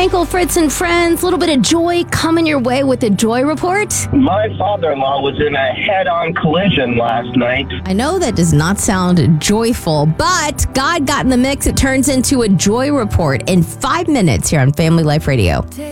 Frankel, Fritz, and friends. A little bit of joy coming your way with the Joy Report. My father-in-law was in a head-on collision last night. I know that does not sound joyful, but God got in the mix. It turns into a Joy Report in 5 minutes here on Family Life Radio.